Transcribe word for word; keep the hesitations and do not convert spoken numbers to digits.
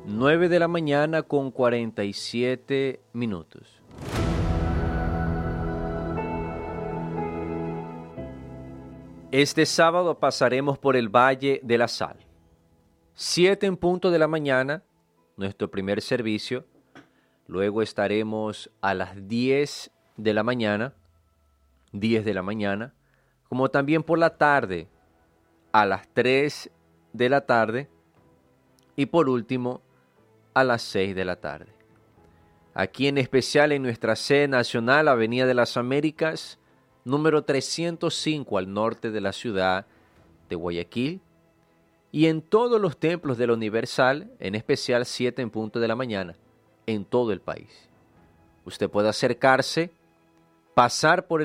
nueve de la mañana con cuarenta y siete minutos. Este sábado pasaremos por el Valle de la Sal. Siete en punto de la mañana, nuestro primer servicio. Luego estaremos a las diez de la mañana, diez de la mañana, como también por la tarde, a las tres de la tarde, y por último, a las seis de la tarde. Aquí en especial en nuestra sede nacional, Avenida de las Américas, número trescientos cinco al norte de la ciudad de Guayaquil, y en todos los templos de la Universal, en especial siete en punto de la mañana, en todo el país. Usted puede acercarse, pasar por el